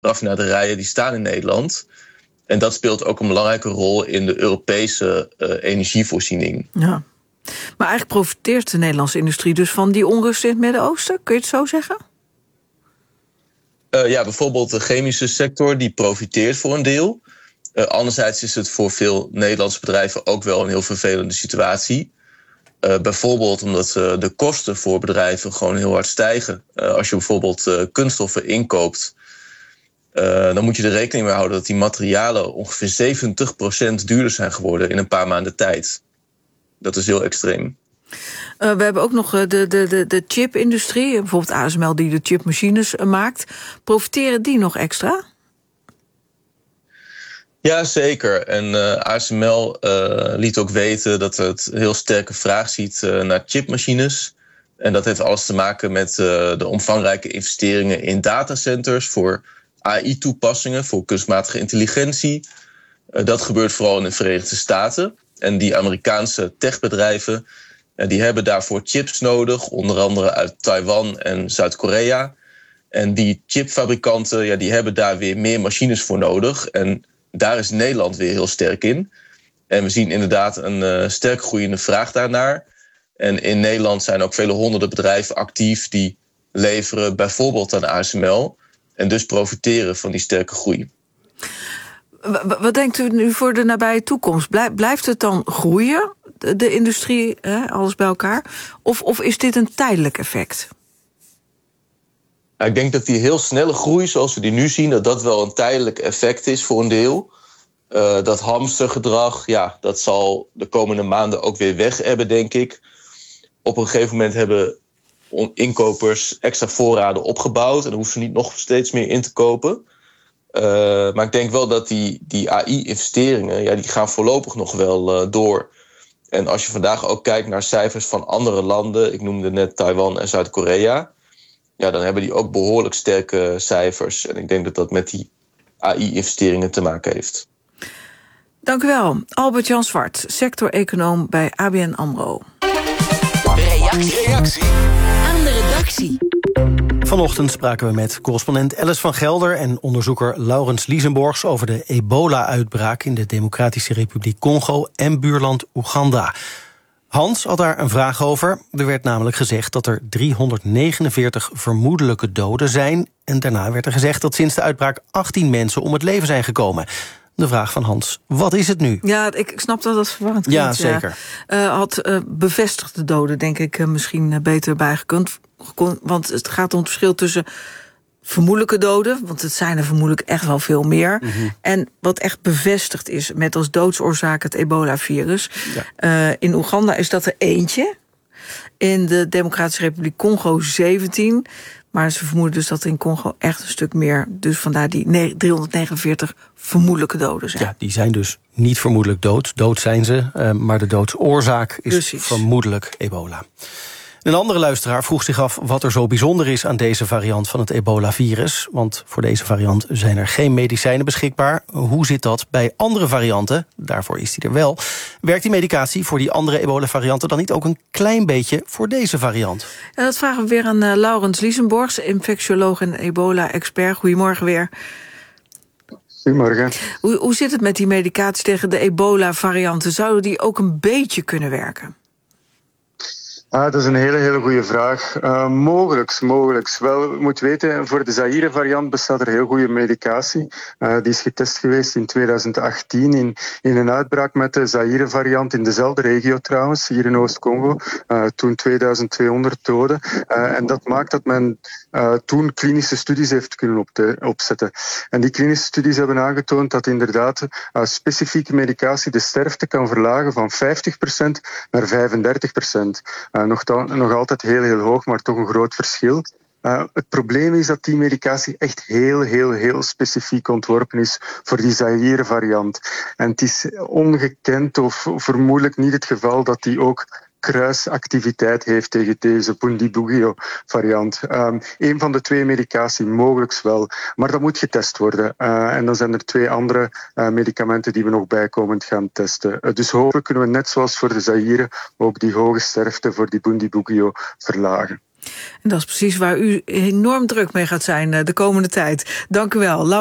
raffinaderijen die staan in Nederland. En dat speelt ook een belangrijke rol in de Europese energievoorziening. Ja. Maar eigenlijk profiteert de Nederlandse industrie dus van die onrust in het Midden-Oosten? Kun je het zo zeggen? Bijvoorbeeld de chemische sector die profiteert voor een deel. Anderzijds is het voor veel Nederlandse bedrijven ook wel een heel vervelende situatie. Bijvoorbeeld omdat de kosten voor bedrijven gewoon heel hard stijgen. Als je bijvoorbeeld kunststoffen inkoopt, dan moet je er rekening mee houden dat die materialen ongeveer 70% duurder zijn geworden in een paar maanden tijd. Dat is heel extreem. We hebben ook nog de chipindustrie, bijvoorbeeld ASML die de chipmachines maakt. Profiteren die nog extra? Ja, zeker. En ASML liet ook weten dat het heel sterke vraag ziet naar chipmachines. En dat heeft alles te maken met de omvangrijke investeringen in datacenters voor AI-toepassingen, voor kunstmatige intelligentie. Dat gebeurt vooral in de Verenigde Staten. En die Amerikaanse techbedrijven die hebben daarvoor chips nodig, onder andere uit Taiwan en Zuid-Korea. En die chipfabrikanten die hebben daar weer meer machines voor nodig. En daar is Nederland weer heel sterk in. En we zien inderdaad een sterk groeiende vraag daarnaar. En in Nederland zijn ook vele honderden bedrijven actief die leveren bijvoorbeeld aan ASML. En dus profiteren van die sterke groei. Wat denkt u nu voor de nabije toekomst? Blijft het dan groeien, de industrie, alles bij elkaar? Of is dit een tijdelijk effect? Ik denk dat die heel snelle groei, zoals we die nu zien, dat wel een tijdelijk effect is voor een deel. Dat hamstergedrag, dat zal de komende maanden ook weer weg hebben, denk ik. Op een gegeven moment hebben inkopers extra voorraden opgebouwd en dan hoeven ze niet nog steeds meer in te kopen. Maar ik denk wel dat die AI-investeringen, die gaan voorlopig nog wel door. En als je vandaag ook kijkt naar cijfers van andere landen, ik noemde net Taiwan en Zuid-Korea, dan hebben die ook behoorlijk sterke cijfers. En ik denk dat dat met die AI-investeringen te maken heeft. Dank u wel. Albert-Jan Zwart, sector-econoom bij ABN AMRO. Reactie aan de redactie. Vanochtend spraken we met correspondent Alice van Gelder en onderzoeker Laurens Liesenborgs over de ebola-uitbraak in de Democratische Republiek Congo en buurland Oeganda. Hans had daar een vraag over. Er werd namelijk gezegd dat er 349 vermoedelijke doden zijn. En daarna werd er gezegd dat sinds de uitbraak 18 mensen om het leven zijn gekomen. De vraag van Hans, wat is het nu? Ja, ik snap dat dat verwarrend klinkt. Ja, zeker. Had bevestigde doden, denk ik, misschien beter bijgekund. Want het gaat om het verschil tussen vermoedelijke doden, want het zijn er vermoedelijk echt wel veel meer. Mm-hmm. En wat echt bevestigd is met als doodsoorzaak het ebola-virus. Ja. In Oeganda is dat er eentje. In de Democratische Republiek Congo 17. Maar ze vermoeden dus dat er in Congo echt een stuk meer, dus vandaar die 349 vermoedelijke doden zijn. Ja, die zijn dus niet vermoedelijk dood. Dood zijn ze, maar de doodsoorzaak is precies vermoedelijk ebola. Een andere luisteraar vroeg zich af wat er zo bijzonder is aan deze variant van het ebola-virus. Want voor deze variant zijn er geen medicijnen beschikbaar. Hoe zit dat bij andere varianten? Daarvoor is die er wel. Werkt die medicatie voor die andere ebola-varianten dan niet ook een klein beetje voor deze variant? En dat vragen we weer aan Laurens Liesenborgs, infectioloog en ebola-expert. Goedemorgen weer. Goedemorgen. Hoe zit het met die medicatie tegen de ebola-varianten? Zouden die ook een beetje kunnen werken? Dat is een hele goede vraag. Mogelijks. Wel, je moet weten, voor de Zaire-variant bestaat er heel goede medicatie. Die is getest geweest in 2018 in een uitbraak met de Zaire-variant in dezelfde regio trouwens, hier in Oost-Congo. Toen 2200 doden. En dat maakt dat men toen klinische studies heeft kunnen opzetten. En die klinische studies hebben aangetoond dat inderdaad specifieke medicatie de sterfte kan verlagen van 50% naar 35%. Nog altijd heel hoog, maar toch een groot verschil. Het probleem is dat die medicatie echt heel specifiek ontworpen is voor die Zaire-variant. En het is ongekend of vermoedelijk niet het geval dat die ook kruisactiviteit heeft tegen deze Bundibugyo-variant. Een van de twee medicatie mogelijk wel, maar dat moet getest worden. En dan zijn er 2 andere medicamenten die we nog bijkomend gaan testen. Dus hopelijk kunnen we net zoals voor de Zaire ook die hoge sterfte voor die Bundibugyo verlagen. En dat is precies waar u enorm druk mee gaat zijn de komende tijd. Dank u wel.